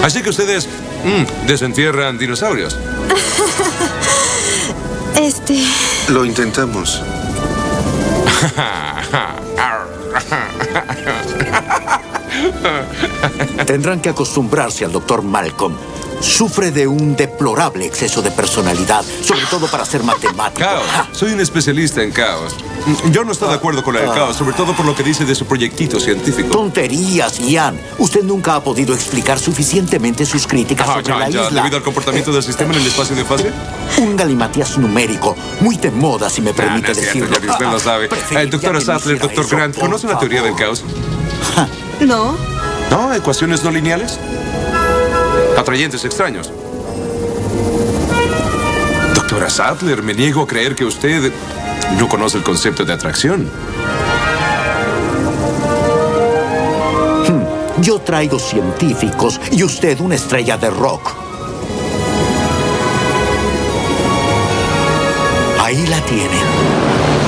Así que ustedes desentierran dinosaurios. Lo intentamos. Tendrán que acostumbrarse al Dr. Malcolm. Sufre de un deplorable exceso de personalidad, sobre todo para ser matemático. Caos. Soy un especialista en caos. Yo no estoy de acuerdo con el caos, sobre todo por lo que dice de su proyectito científico. Tonterías, Ian. Usted nunca ha podido explicar suficientemente sus críticas sobre la isla. ¿Debido al comportamiento del sistema en el espacio de fase? Un galimatías numérico, muy de moda, si me permite no es cierto, decirlo. Jerry, usted lo sabe. Doctora Sattler, doctor Grant, ¿conoce la teoría del caos? No. ¿No? ¿Ecuaciones no lineales? Atrayentes extraños. Doctora Sattler, me niego a creer que usted no conoce el concepto de atracción. Yo traigo científicos y usted una estrella de rock. Ahí la tienen.